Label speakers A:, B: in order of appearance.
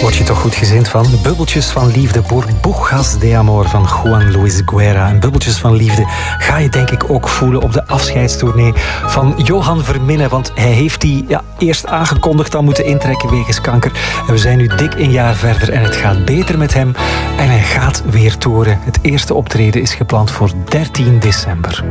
A: Word je toch goed gezind van? Bubbeltjes van liefde, Burbujas de Amor van Juan Luis Guerra. En bubbeltjes van liefde ga je denk ik ook voelen op de afscheidstournee van Johan Verminnen. Want hij heeft die eerst aangekondigd al moeten intrekken wegens kanker. En we zijn nu dik een jaar verder en het gaat beter met hem. En hij gaat weer toeren. Het eerste optreden is gepland voor 13 december.